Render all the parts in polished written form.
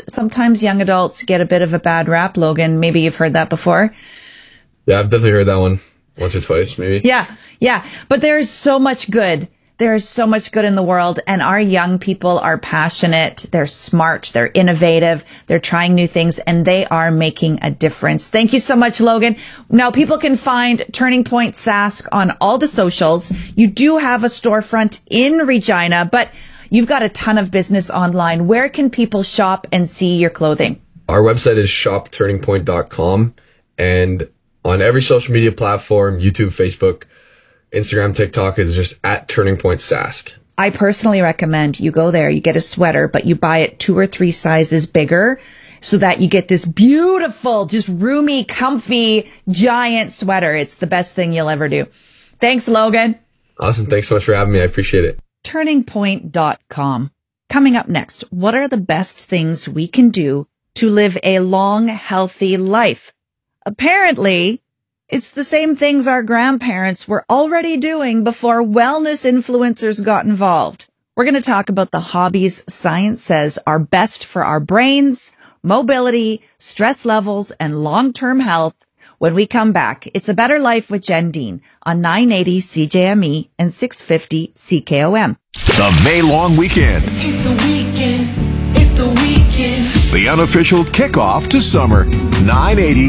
sometimes young adults get a bit of a bad rap, Logan. Maybe you've heard that before. Yeah, I've definitely heard that one once or twice, maybe. Yeah. But there's so much good. There's so much good in the world, and our young people are passionate, they're smart, they're innovative, they're trying new things, and they are making a difference. Thank you so much, Logan. Now, people can find Turning Point Sask on all the socials. You do have a storefront in Regina, but you've got a ton of business online. Where can people shop and see your clothing? Our website is shopturningpoint.com, and on every social media platform, YouTube, Facebook, Instagram, TikTok, is just at Turning Point Sask. I personally recommend you go there, you get a sweater, but you buy it 2 or 3 sizes bigger so that you get this beautiful, just roomy, comfy, giant sweater. It's the best thing you'll ever do. Thanks, Logan. Awesome. Thanks so much for having me. I appreciate it. Turningpoint.com. Coming up next, what are the best things we can do to live a long, healthy life? Apparently, it's the same things our grandparents were already doing before wellness influencers got involved. We're going to talk about the hobbies science says are best for our brains, mobility, stress levels, and long-term health when we come back. It's A Better Life with Jen Dean on 980 CJME and 650 CKOM. The May long weekend. It's the weekend. It's the weekend. The unofficial kickoff to summer. 980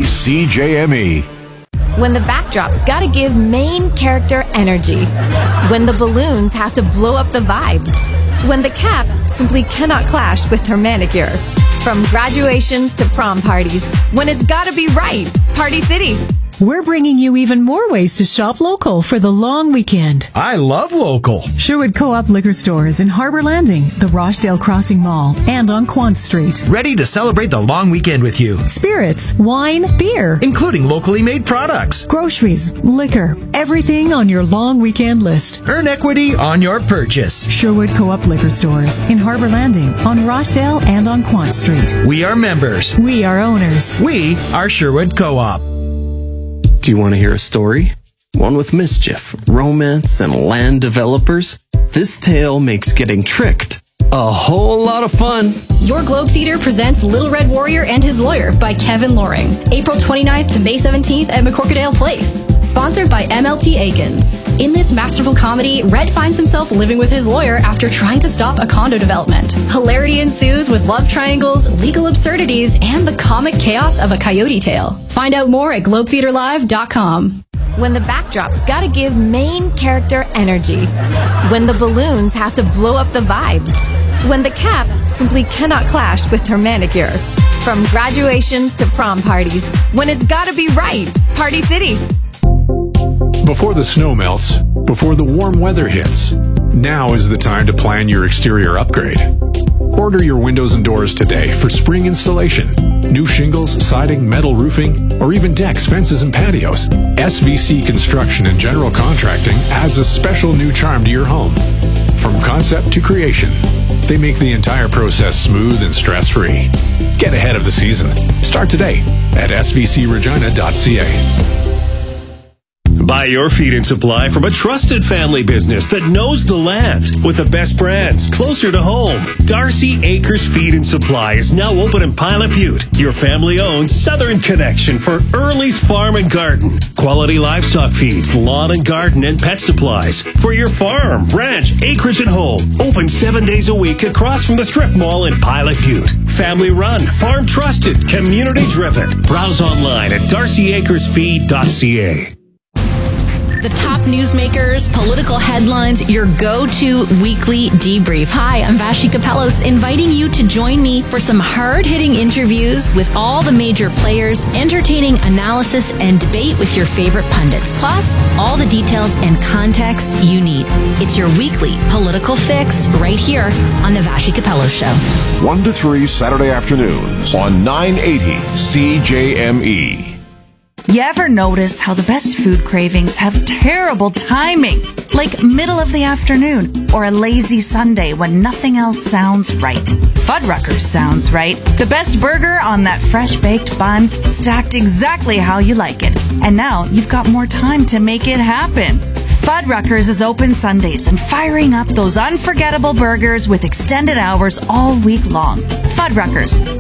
CJME. When the backdrop's gotta give main character energy. When the balloons have to blow up the vibe. When the cap simply cannot clash with her manicure. From graduations to prom parties. When it's gotta be right. Party City. We're bringing you even more ways to shop local for the long weekend. I love local. Sherwood Co-op liquor stores in Harbor Landing, the Rochdale Crossing Mall, and on Quant Street. Ready to celebrate the long weekend with you. Spirits, wine, beer, including locally made products, groceries, liquor, everything on your long weekend list. Earn equity on your purchase. Sherwood Co-op liquor stores in Harbor Landing, on Rochdale, and on Quant Street. We are members. We are owners. We are Sherwood Co-op. Do you want to hear a story? One with mischief, romance, and land developers? This tale makes getting tricked a whole lot of fun. Your Globe Theater presents Little Red Warrior and His Lawyer by Kevin Loring. April 29th to May 17th at McCorkadale Place. Sponsored by MLT Aikens. In this masterful comedy, Red finds himself living with his lawyer after trying to stop a condo development. Hilarity ensues with love triangles, legal absurdities, and the comic chaos of a coyote tale. Find out more at globetheaterlive.com. When the backdrop's gotta give main character energy. When the balloons have to blow up the vibe. When the cap simply cannot clash with her manicure. From graduations to prom parties. When it's gotta be right. Party City. Before the snow melts, before the warm weather hits, now is the time to plan your exterior upgrade. Order your windows and doors today for spring installation. New shingles, siding, metal roofing, or even decks, fences, and patios. SVC Construction and General Contracting adds a special new charm to your home. From concept to creation, they make the entire process smooth and stress-free. Get ahead of the season. Start today at svcregina.ca. Buy your feed and supply from a trusted family business that knows the land with the best brands closer to home. Darcy Acres Feed and Supply is now open in Pilot Butte, your family-owned southern connection for Early's Farm and Garden. Quality livestock feeds, lawn and garden, and pet supplies for your farm, ranch, acreage, and home. Open 7 days a week across from the Strip Mall in Pilot Butte. Family run, farm trusted, community driven. Browse online at darcyacresfeed.ca. The top newsmakers, political headlines, your go-to weekly debrief. Hi, I'm Vashi Kapelos, inviting you to join me for some hard-hitting interviews with all the major players, entertaining analysis and debate with your favorite pundits, plus all the details and context you need. It's your weekly political fix right here on the Vashi Kapelos Show. 1 to 3 Saturday afternoons on 980 CJME. You ever notice how the best food cravings have terrible timing? Like middle of the afternoon or a lazy Sunday when nothing else sounds right. Fuddruckers sounds right. The best burger on that fresh baked bun, stacked exactly how you like it. And now you've got more time to make it happen. Fuddruckers is open Sundays and firing up those unforgettable burgers with extended hours all week long. Fuddruckers,